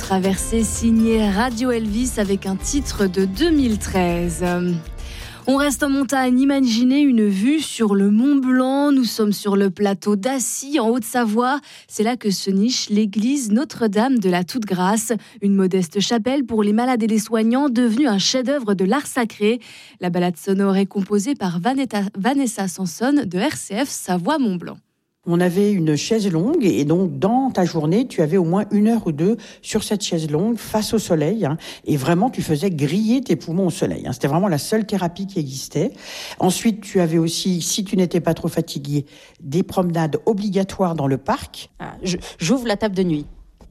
traversée signée Radio Elvis avec un titre de 2013. On reste en montagne, imaginez une vue sur le Mont Blanc. Nous sommes sur le plateau d'Assy, en Haute-Savoie. C'est là que se niche l'église Notre-Dame de la Toute-Grâce, une modeste chapelle pour les malades et les soignants, devenue un chef-d'œuvre de l'art sacré. La balade sonore est composée par Vanessa Sanson de RCF Savoie-Mont-Blanc. On avait une chaise longue et donc dans ta journée, tu avais au moins 1 heure ou 2 sur cette chaise longue face au soleil et vraiment tu faisais griller tes poumons au soleil. C'était vraiment la seule thérapie qui existait. Ensuite, tu avais aussi, si tu n'étais pas trop fatigué, des promenades obligatoires dans le parc. J'ouvre la table de nuit.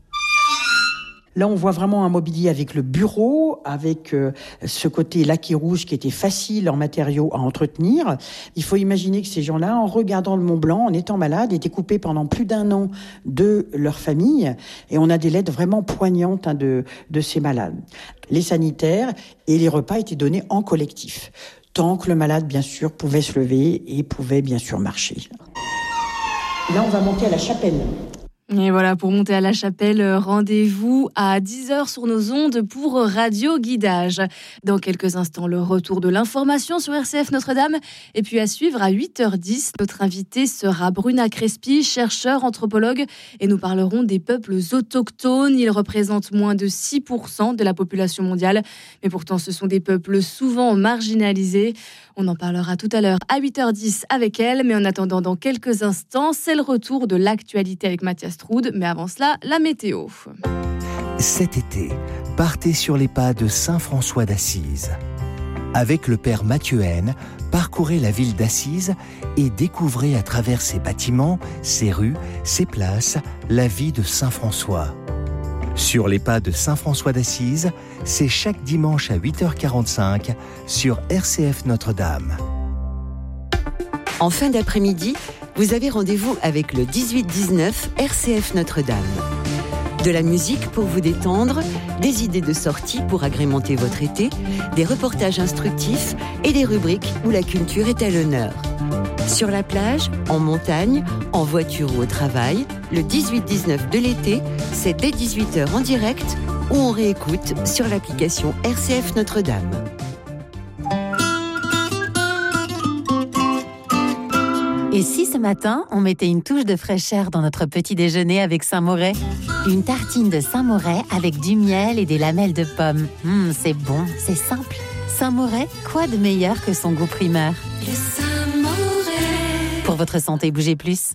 Là, on voit vraiment un mobilier avec le bureau, avec ce côté laqué rouge qui était facile en matériaux à entretenir. Il faut imaginer que ces gens-là, en regardant le Mont Blanc, en étant malades, étaient coupés pendant plus d'1 an de leur famille. Et on a des lettres vraiment poignantes de ces malades. Les sanitaires et les repas étaient donnés en collectif. Tant que le malade, bien sûr, pouvait se lever et pouvait, bien sûr, marcher. Là, on va monter à la chapelle. Et voilà, pour monter à la chapelle, rendez-vous à 10h sur nos ondes pour Radio Guidage. Dans quelques instants, le retour de l'information sur RCF Notre-Dame. Et puis à suivre à 8h10, notre invitée sera Bruna Crespi, chercheur, anthropologue. Et nous parlerons des peuples autochtones. Ils représentent moins de 6% de la population mondiale. Mais pourtant, ce sont des peuples souvent marginalisés. On en parlera tout à l'heure à 8h10 avec elle. Mais en attendant, dans quelques instants, c'est le retour de l'actualité avec Mathias Troud. Mais avant cela, la météo. Cet été, partez sur les pas de Saint François d'Assise. Avec le père Mathieu Haine, parcourez la ville d'Assise et découvrez à travers ses bâtiments, ses rues, ses places, la vie de Saint François. Sur les pas de Saint François d'Assise, c'est chaque dimanche à 8h45 sur RCF Notre-Dame. En fin d'après-midi, vous avez rendez-vous avec le 18-19 RCF Notre-Dame. De la musique pour vous détendre, des idées de sortie pour agrémenter votre été, des reportages instructifs et des rubriques où la culture est à l'honneur. Sur la plage, en montagne, en voiture ou au travail, le 18-19 de l'été, c'est dès 18h en direct ou on réécoute sur l'application RCF Notre-Dame. Et si ce matin, on mettait une touche de fraîcheur dans notre petit déjeuner avec Saint-Moret ? Une tartine de Saint-Moret avec du miel et des lamelles de pommes. C'est bon, c'est simple. Saint-Moret, quoi de meilleur que son goût primeur ? Le Saint-Moret. Pour votre santé, bougez plus.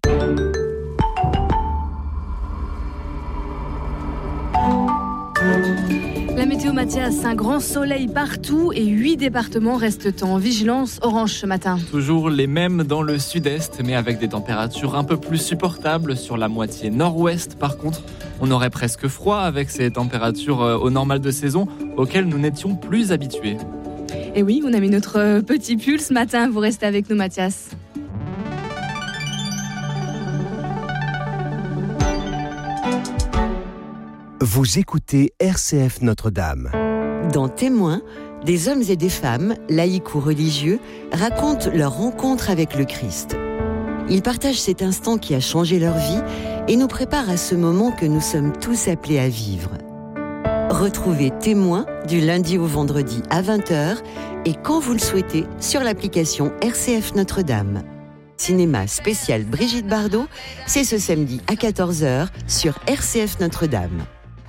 La météo, Mathias, un grand soleil partout et 8 départements restent en vigilance orange ce matin. Toujours les mêmes dans le sud-est, mais avec des températures un peu plus supportables sur la moitié nord-ouest. Par contre, on aurait presque froid avec ces températures au normal de saison auxquelles nous n'étions plus habitués. Et oui, on a mis notre petit pull ce matin. Vous restez avec nous, Mathias. Vous écoutez RCF Notre-Dame. Dans Témoins, des hommes et des femmes, laïcs ou religieux, racontent leur rencontre avec le Christ. Ils partagent cet instant qui a changé leur vie et nous préparent à ce moment que nous sommes tous appelés à vivre. Retrouvez Témoins du lundi au vendredi à 20h et quand vous le souhaitez sur l'application RCF Notre-Dame. Cinéma spécial Brigitte Bardot, c'est ce samedi à 14h sur RCF Notre-Dame.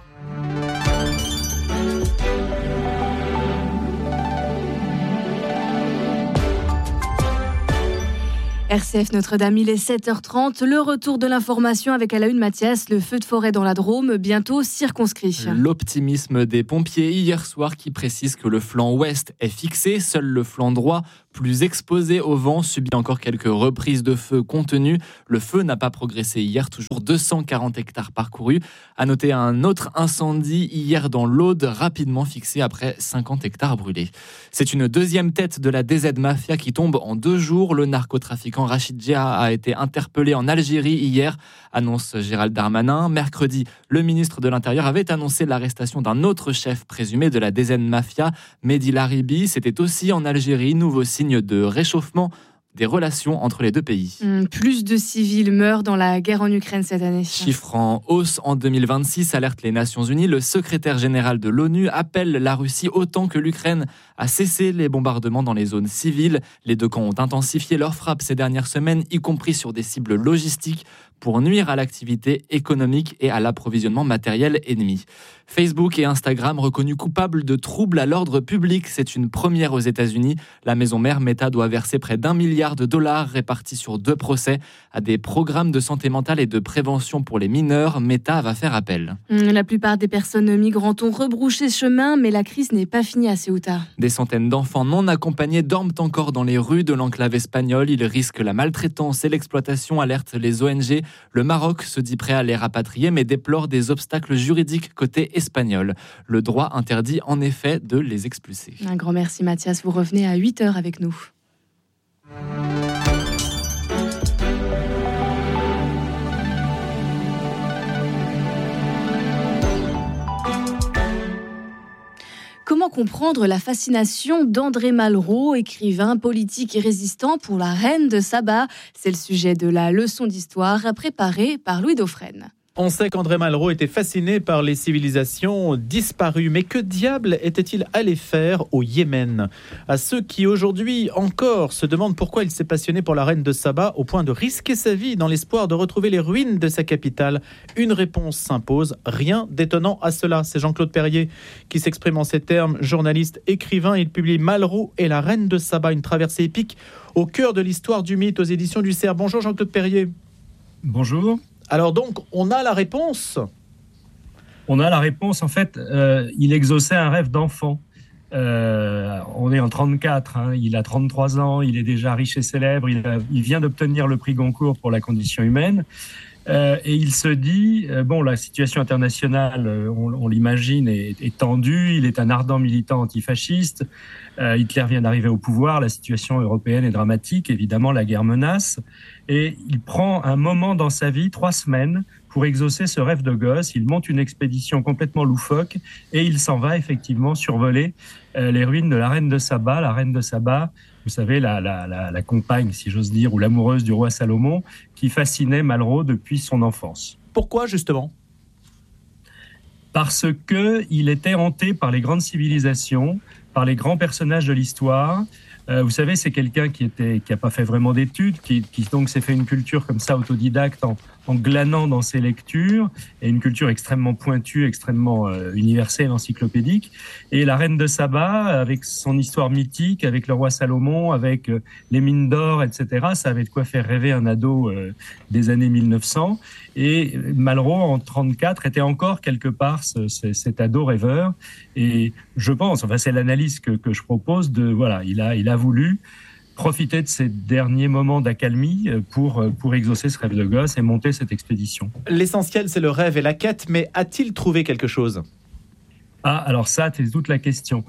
RCF Notre-Dame, il est 7h30. Le retour de l'information avec à la une, Mathias, le feu de forêt dans la Drôme, bientôt circonscrit. L'optimisme des pompiers hier soir qui précise que le flanc ouest est fixé, seul le flanc droit, plus exposé au vent, subit encore quelques reprises de feu contenues. Le feu n'a pas progressé hier, toujours 240 hectares parcourus. À noter un autre incendie hier dans l'Aude, rapidement fixé après 50 hectares brûlés. C'est une deuxième tête de la DZ Mafia qui tombe en 2 jours. Le narcotrafiquant Rachid Djia a été interpellé en Algérie hier, annonce Gérald Darmanin. Mercredi, le ministre de l'Intérieur avait annoncé l'arrestation d'un autre chef présumé de la DZ Mafia, Mehdi Laribi. C'était aussi en Algérie, nouveau signe de réchauffement des relations entre les deux pays. Plus de civils meurent dans la guerre en Ukraine cette année. Chiffre en hausse en 2026, alerte les Nations Unies. Le secrétaire général de l'ONU appelle la Russie autant que l'Ukraine à cesser les bombardements dans les zones civiles. Les deux camps ont intensifié leurs frappes ces dernières semaines, y compris sur des cibles logistiques, pour nuire à l'activité économique et à l'approvisionnement matériel ennemi. Facebook et Instagram reconnus coupables de troubles à l'ordre public. C'est une première aux États-Unis. La maison mère Meta doit verser près d'$1 milliard répartis sur 2 procès à des programmes de santé mentale et de prévention pour les mineurs. Meta va faire appel. La plupart des personnes migrantes ont rebrouché chemin, mais la crise n'est pas finie à Ceuta. Des centaines d'enfants non accompagnés dorment encore dans les rues de l'enclave espagnole. Ils risquent la maltraitance et l'exploitation, alertent les ONG. Le Maroc se dit prêt à les rapatrier, mais déplore des obstacles juridiques côté espagnol. Le droit interdit en effet de les expulser. Un grand merci Mathias, vous revenez à 8h avec nous. Comment comprendre la fascination d'André Malraux, écrivain, politique et résistant pour la reine de Saba ? C'est le sujet de la leçon d'histoire préparée par Louis Dauphren. On sait qu'André Malraux était fasciné par les civilisations disparues. Mais que diable était-il allé faire au Yémen ? À ceux qui aujourd'hui encore se demandent pourquoi il s'est passionné pour la reine de Saba au point de risquer sa vie dans l'espoir de retrouver les ruines de sa capitale, une réponse s'impose. Rien d'étonnant à cela. C'est Jean-Claude Perrier qui s'exprime en ces termes. Journaliste, écrivain, il publie Malraux et la reine de Saba, une traversée épique au cœur de l'histoire du mythe aux éditions du Cerf. Bonjour Jean-Claude Perrier. Bonjour. Alors donc, on a la réponse. On a la réponse, en fait, il exauçait un rêve d'enfant. On est en 34, il a 33 ans, il est déjà riche et célèbre, il vient d'obtenir le prix Goncourt pour la condition humaine. Et il se dit, la situation internationale, on l'imagine, est tendue, il est un ardent militant antifasciste, Hitler vient d'arriver au pouvoir, la situation européenne est dramatique, évidemment la guerre menace, et il prend un moment dans sa vie, 3 semaines, pour exaucer ce rêve de gosse. Il monte une expédition complètement loufoque et il s'en va effectivement survoler les ruines de la reine de Saba. La reine de Saba, vous savez, la compagne, si j'ose dire, ou l'amoureuse du roi Salomon, qui fascinait Malraux depuis son enfance. Pourquoi justement ? Parce qu'il était hanté par les grandes civilisations, par les grands personnages de l'histoire. Vous savez, c'est quelqu'un qui a pas fait vraiment d'études, qui donc s'est fait une culture comme ça autodidacte en glanant dans ses lectures, et une culture extrêmement pointue, extrêmement universelle, encyclopédique. Et la reine de Saba, avec son histoire mythique, avec le roi Salomon, avec les mines d'or, etc., ça avait de quoi faire rêver un ado des années 1900. Et Malraux, en 34, était encore quelque part cet ado rêveur. Et je pense, c'est l'analyse que je propose, il a voulu profiter de ces derniers moments d'accalmie pour exaucer ce rêve de gosse et monter cette expédition. L'essentiel, c'est le rêve et la quête, mais a-t-il trouvé quelque chose ? Alors ça, c'est toute la question.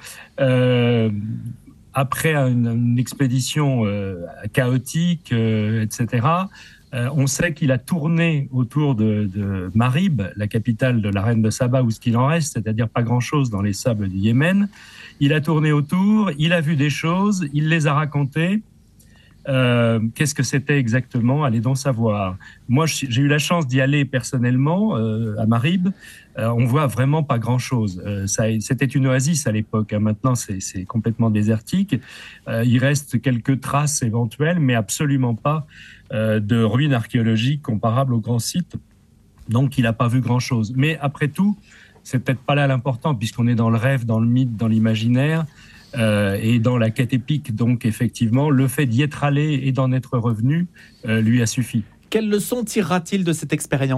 Après une expédition chaotique, etc., on sait qu'il a tourné autour de Marib, la capitale de la reine de Saba, ou ce qu'il en reste, c'est-à-dire pas grand-chose dans les sables du Yémen. Il a tourné autour, il a vu des choses, il les a racontées. Qu'est-ce que c'était exactement ? Allez donc savoir. Moi, j'ai eu la chance d'y aller personnellement à Marib. On voit vraiment pas grand-chose. C'était une oasis à l'époque. Maintenant, c'est complètement désertique. Il reste quelques traces éventuelles, mais absolument pas de ruines archéologiques comparables aux grands sites. Donc, il n'a pas vu grand-chose. Mais après tout, c'est peut-être pas là l'important, puisqu'on est dans le rêve, dans le mythe, dans l'imaginaire. Et dans la quête épique. Donc, effectivement, le fait d'y être allé et d'en être revenu lui a suffi. Quelle leçon tirera-t-il de cette expérience ?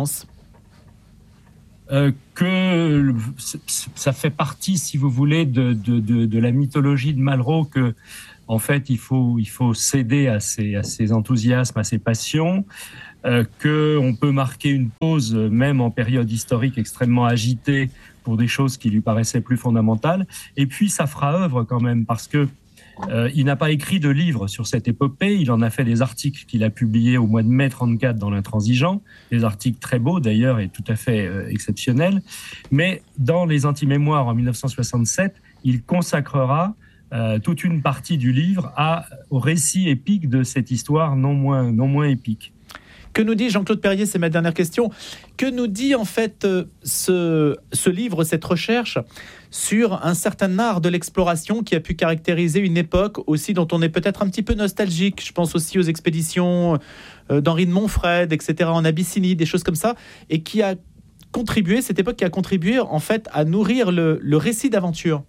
Que ça fait partie, si vous voulez, de la mythologie de Malraux, que, en fait, il faut céder à ses enthousiasmes, à ses passions, qu'on peut marquer une pause, même en période historique extrêmement agitée, pour des choses qui lui paraissaient plus fondamentales. Et puis, ça fera œuvre quand même, parce que il n'a pas écrit de livre sur cette épopée. Il en a fait des articles qu'il a publiés au mois de mai 34 dans l'Intransigeant, des articles très beaux d'ailleurs et tout à fait exceptionnels. Mais dans les Antimémoires en 1967, il consacrera toute une partie du livre au récit épique de cette histoire non moins épique. Que nous dit Jean-Claude Perrier, c'est ma dernière question, que nous dit en fait ce livre, cette recherche sur un certain art de l'exploration qui a pu caractériser une époque aussi dont on est peut-être un petit peu nostalgique. Je pense aussi aux expéditions d'Henri de Montfred, etc., en Abyssinie, des choses comme ça, et qui a contribué, cette époque qui a contribué en fait à nourrir le récit d'aventure.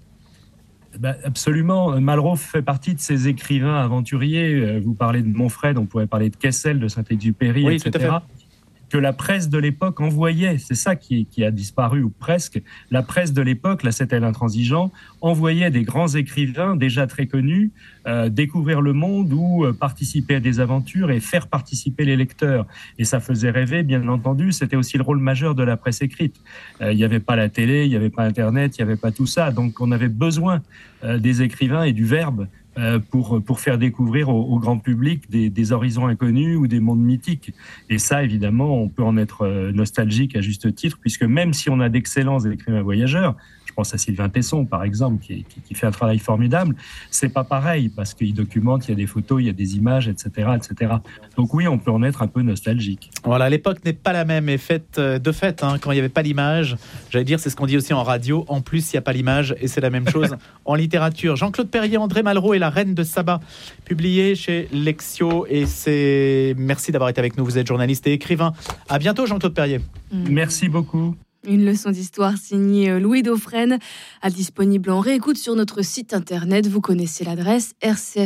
Absolument. Malraux fait partie de ces écrivains aventuriers. Vous parlez de Montfred, on pourrait parler de Kessel, de Saint-Exupéry, oui, etc., que la presse de l'époque envoyait. C'est ça qui a disparu, ou presque. La presse de l'époque, là c'était l'Intransigeant, envoyait des grands écrivains déjà très connus découvrir le monde ou participer à des aventures et faire participer les lecteurs. Et ça faisait rêver, bien entendu. C'était aussi le rôle majeur de la presse écrite. Il n'y avait pas la télé, il n'y avait pas Internet, il n'y avait pas tout ça. Donc on avait besoin des écrivains et du verbe pour faire découvrir au grand public des horizons inconnus ou des mondes mythiques. Et ça, évidemment, on peut en être nostalgique à juste titre, puisque même si on a d'excellents écrivains voyageurs, je pense à Sylvain Tesson, par exemple, qui fait un travail formidable, c'est pas pareil, parce qu'il documente, il y a des photos, il y a des images, etc., etc. Donc oui, on peut en être un peu nostalgique. Voilà, l'époque n'est pas la même, et de fait, quand il n'y avait pas l'image, j'allais dire, c'est ce qu'on dit aussi en radio, en plus, il n'y a pas l'image, et c'est la même chose en littérature. Jean-Claude Perrier, André Malraux et la Reine de Saba, publié chez Lexio, et merci d'avoir été avec nous, vous êtes journaliste et écrivain. À bientôt, Jean-Claude Perrier. Merci beaucoup. Une leçon d'histoire signée Louis Dauphren, disponible en réécoute sur notre site internet. Vous connaissez l'adresse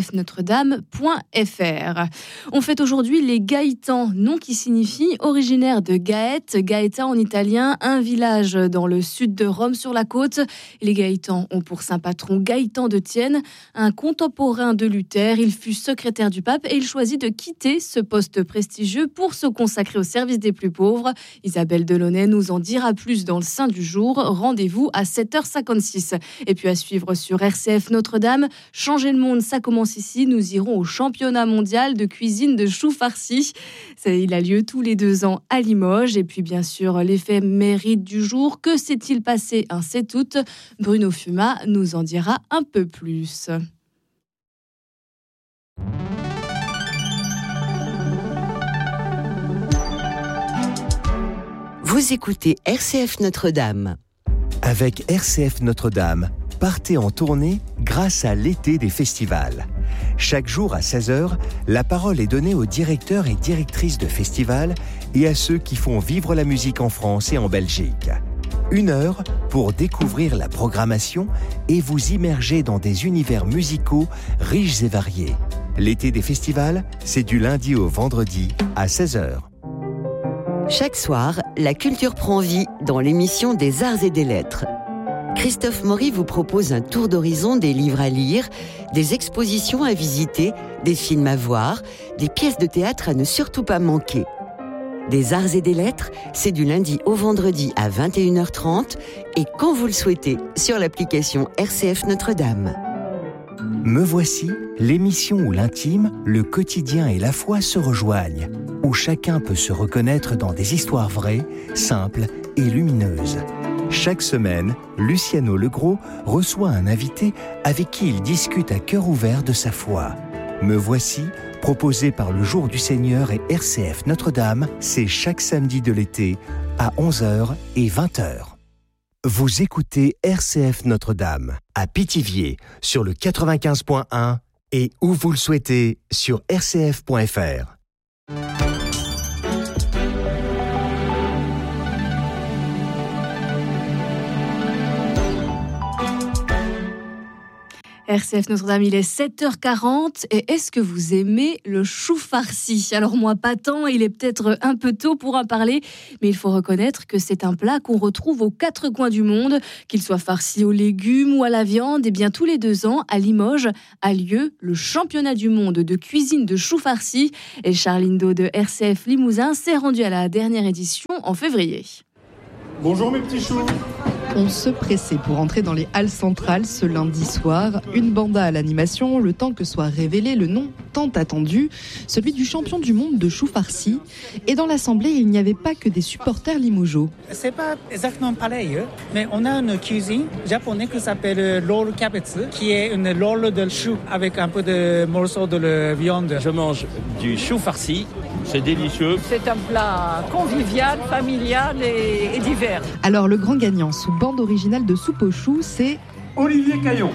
rcfnotredame.fr. On fête aujourd'hui les Gaëtans, nom qui signifie originaire de Gaète. Gaeta en italien, un village dans le sud de Rome sur la côte. Les Gaëtans ont pour saint patron Gaëtan de Thiène, un contemporain de Luther. Il fut secrétaire du pape et il choisit de quitter ce poste prestigieux pour se consacrer au service des plus pauvres. Isabelle Delaunay nous en dira plus dans le Saint du jour. Rendez-vous à 7h56. Et puis à suivre sur RCF Notre-Dame, Changer le monde, ça commence ici. Nous irons au championnat mondial de cuisine de choux farcis. Il a lieu tous les 2 ans à Limoges. Et puis bien sûr, l'éphéméride du jour. Que s'est-il passé un 7 août ? Bruno Fuma nous en dira un peu plus. Vous écoutez RCF Notre-Dame. Avec RCF Notre-Dame, partez en tournée grâce à l'été des festivals. Chaque jour à 16h, la parole est donnée aux directeurs et directrices de festivals et à ceux qui font vivre la musique en France et en Belgique. 1 heure pour découvrir la programmation et vous immerger dans des univers musicaux riches et variés. L'été des festivals, c'est du lundi au vendredi à 16h. Chaque soir, la culture prend vie dans l'émission des Arts et des Lettres. Christophe Maury vous propose un tour d'horizon des livres à lire, des expositions à visiter, des films à voir, des pièces de théâtre à ne surtout pas manquer. Des Arts et des Lettres, c'est du lundi au vendredi à 21h30 et quand vous le souhaitez sur l'application RCF Notre-Dame. Me voici, l'émission où l'intime, le quotidien et la foi se rejoignent, où chacun peut se reconnaître dans des histoires vraies, simples et lumineuses. Chaque semaine, Luciano Legros reçoit un invité avec qui il discute à cœur ouvert de sa foi. Me voici, proposé par le Jour du Seigneur et RCF Notre-Dame, c'est chaque samedi de l'été à 11h et 20h. Vous écoutez RCF Notre-Dame à Pithiviers sur le 95.1 et où vous le souhaitez sur rcf.fr. RCF Notre-Dame, il est 7h40 et est-ce que vous aimez le chou farci ? Alors moi pas tant, il est peut-être un peu tôt pour en parler, mais il faut reconnaître que c'est un plat qu'on retrouve aux 4 coins du monde, qu'il soit farci aux légumes ou à la viande. Et bien tous les 2 ans, à Limoges, a lieu le championnat du monde de cuisine de chou farci. Et Charline Do de RCF Limousin s'est rendue à la dernière édition en février. Bonjour mes petits choux. On se pressait pour entrer dans les halles centrales ce lundi soir. Une banda à l'animation, le temps que soit révélé le nom tant attendu, celui du champion du monde de chou farci. Et dans l'assemblée, il n'y avait pas que des supporters limougeaux. C'est pas exactement pareil, mais on a une cuisine japonaise qui s'appelle roll kabetsu, qui est une roll de chou avec un peu de morceaux de viande. Je mange du chou farci, c'est délicieux. C'est un plat convivial, familial et divers. Alors le grand gagnant sous bande originale de soupe aux choux, c'est Olivier Caillon.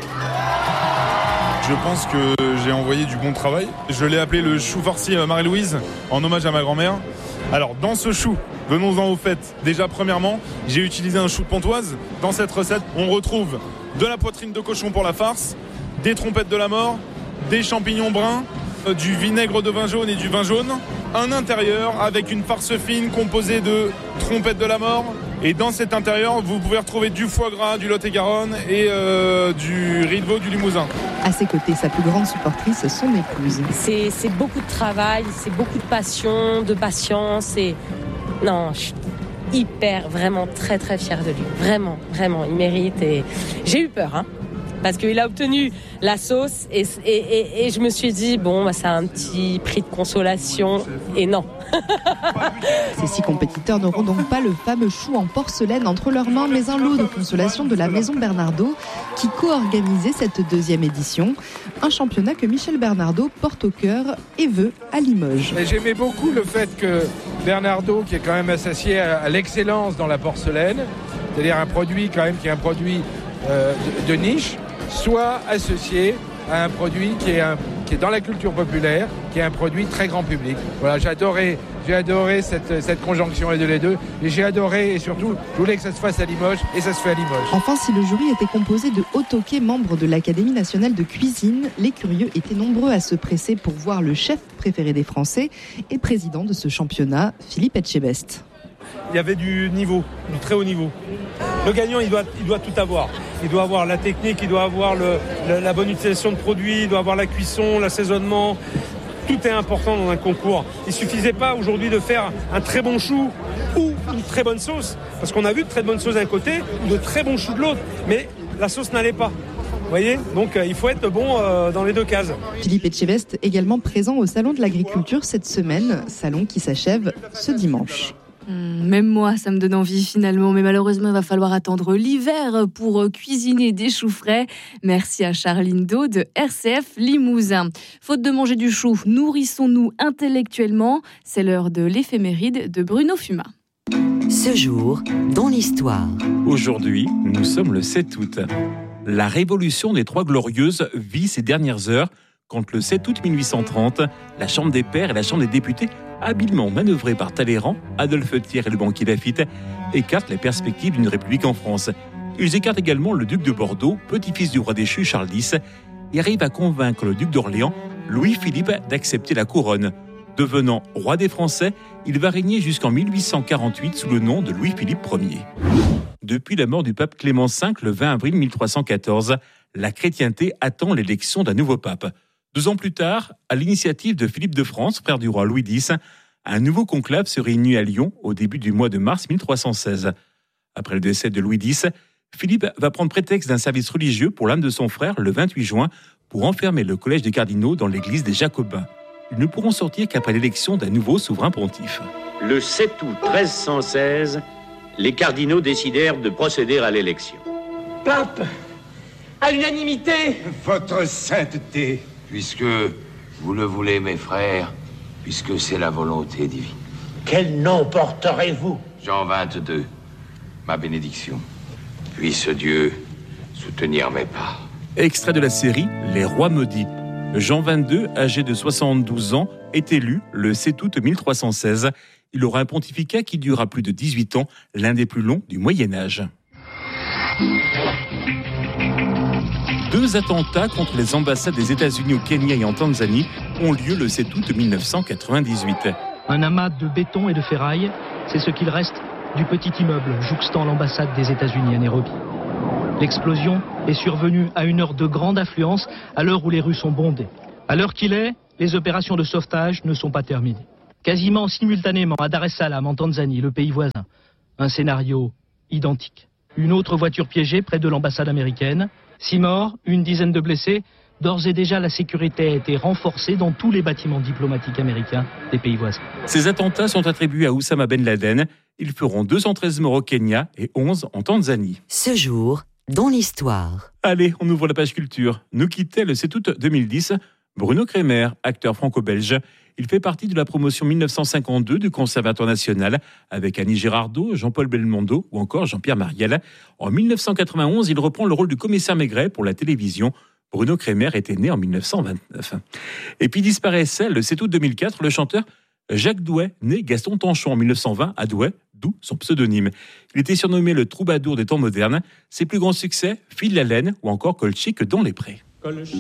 Je pense que j'ai envoyé du bon travail. Je l'ai appelé le chou farci Marie-Louise, en hommage à ma grand-mère. Alors, dans ce chou, venons-en au fait. Déjà, premièrement, j'ai utilisé un chou de Pontoise. Dans cette recette, on retrouve de la poitrine de cochon pour la farce, des trompettes de la mort, des champignons bruns, du vinaigre de vin jaune et du vin jaune, un intérieur avec une farce fine composée de trompettes de la mort. Et dans cet intérieur, vous pouvez retrouver du foie gras, du Lot-et-Garonne et du riz de veau du Limousin. À ses côtés, sa plus grande supportrice, son épouse. C'est beaucoup de travail, c'est beaucoup de passion, de patience. Non, je suis hyper, vraiment très très fière de lui. Vraiment, vraiment, il mérite. Et j'ai eu peur, hein, parce qu'il a obtenu la sauce et je me suis dit, bon, bah, c'est un petit prix de consolation. Et non. Ces 6 compétiteurs n'auront donc pas le fameux chou en porcelaine entre leurs mains, mais un lot de consolation de la Maison Bernardaud qui co-organisait cette 2e édition. Un championnat que Michel Bernardaud porte au cœur et veut à Limoges. Et j'aimais beaucoup le fait que Bernardaud, qui est quand même associé à l'excellence dans la porcelaine, c'est-à-dire un produit quand même qui est un produit de niche, soit associé à un produit qui est dans la culture populaire, qui est un produit très grand public. Voilà, j'ai adoré cette conjonction les deux, et j'ai adoré, et surtout, je voulais que ça se fasse à Limoges, et ça se fait à Limoges. Enfin, si le jury était composé de hauts toqués membres de l'Académie nationale de cuisine, les curieux étaient nombreux à se presser pour voir le chef préféré des Français et président de ce championnat, Philippe Etchebest. Il y avait du niveau, du très haut niveau. Le gagnant, il doit tout avoir. Il doit avoir la technique, il doit avoir la bonne utilisation de produits, il doit avoir la cuisson, l'assaisonnement. Tout est important dans un concours. Il ne suffisait pas aujourd'hui de faire un très bon chou ou une très bonne sauce. Parce qu'on a vu de très bonnes sauces d'un côté ou de très bons choux de l'autre. Mais la sauce n'allait pas. Vous voyez ? Donc il faut être bon dans les deux cases. Philippe Etchebest également présent au Salon de l'Agriculture cette semaine. Salon qui s'achève ce dimanche. Même moi, ça me donne envie finalement, mais malheureusement, il va falloir attendre l'hiver pour cuisiner des choux frais. Merci à Charline Do de RCF Limousin. Faute de manger du chou, nourrissons-nous intellectuellement. C'est l'heure de l'éphéméride de Bruno Fuma. Ce jour, dans l'histoire. Aujourd'hui, nous sommes le 7 août. La révolution des Trois Glorieuses vit ses dernières heures quand le 7 août 1830, la Chambre des Pairs et la Chambre des députés, habilement manœuvrés par Talleyrand, Adolphe Thiers et le banquier Laffitte, écartent les perspectives d'une république en France. Ils écartent également le duc de Bordeaux, petit-fils du roi déchu Charles X, et arrivent à convaincre le duc d'Orléans, Louis-Philippe, d'accepter la couronne. Devenant roi des Français, il va régner jusqu'en 1848 sous le nom de Louis-Philippe Ier. Depuis la mort du pape Clément V le 20 avril 1314, la chrétienté attend l'élection d'un nouveau pape. 2 ans plus tard, à l'initiative de Philippe de France, frère du roi Louis X, un nouveau conclave se réunit à Lyon au début du mois de mars 1316. Après le décès de Louis X, Philippe va prendre prétexte d'un service religieux pour l'âme de son frère le 28 juin pour enfermer le collège des cardinaux dans l'église des Jacobins. Ils ne pourront sortir qu'après l'élection d'un nouveau souverain pontife. Le 7 août 1316, les cardinaux décidèrent de procéder à l'élection. Pape, à l'unanimité. Votre sainteté. Puisque vous le voulez, mes frères, puisque c'est la volonté divine. Quel nom porterez-vous ? Jean 22, ma bénédiction. Puisse Dieu soutenir mes pas. Extrait de la série Les Rois maudits. Jean 22, âgé de 72 ans, est élu le 7 août 1316. Il aura un pontificat qui durera plus de 18 ans, l'un des plus longs du Moyen-Âge. 2 attentats contre les ambassades des États-Unis au Kenya et en Tanzanie ont lieu le 7 août 1998. Un amas de béton et de ferraille, c'est ce qu'il reste du petit immeuble jouxtant l'ambassade des États-Unis à Nairobi. L'explosion est survenue à une heure de grande affluence, à l'heure où les rues sont bondées. À l'heure qu'il est, les opérations de sauvetage ne sont pas terminées. Quasiment simultanément à Dar es Salaam, en Tanzanie, le pays voisin, un scénario identique. Une autre voiture piégée près de l'ambassade américaine. 6 morts, une dizaine de blessés. D'ores et déjà, la sécurité a été renforcée dans tous les bâtiments diplomatiques américains des pays voisins. Ces attentats sont attribués à Oussama Ben Laden. Ils feront 213 morts au Kenya et 11 en Tanzanie. Ce jour, dans l'histoire. Allez, on ouvre la page culture. Nous quittait le 7 août 2010 Bruno Kremer, acteur franco-belge. Il fait partie de la promotion 1952 du Conservatoire national avec Annie Girardot, Jean-Paul Belmondo ou encore Jean-Pierre Mariel. En 1991, il reprend le rôle du commissaire Maigret pour la télévision. Bruno Kremer était né en 1929. Et puis disparaissait le 7 août 2004 le chanteur Jacques Douai, né Gaston Tanchon en 1920 à Douai, d'où son pseudonyme. Il était surnommé le troubadour des temps modernes. Ses plus grands succès, File la laine ou encore Colchique dans les prés.